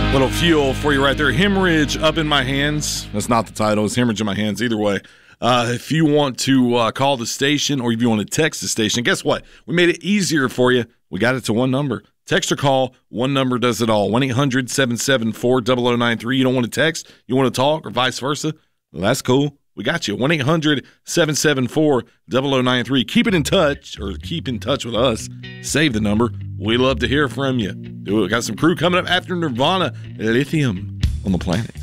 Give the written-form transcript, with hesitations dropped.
Little fuel for you right there. Hemorrhage up in my hands. That's not the title. It's hemorrhage in my hands. Either way. If you want to call the station or if you want to text the station, guess what? We made it easier for you. We got it to one number. Text or call. One number does it all. 1-800-774-0093. You don't want to text? You want to talk or vice versa? Well, that's cool. We got you. 1-800-774-0093. Keep it in touch or keep in touch with us. Save the number. We love to hear from you. Do it. Got some crew coming up after Nirvana. Lithium on the Planet.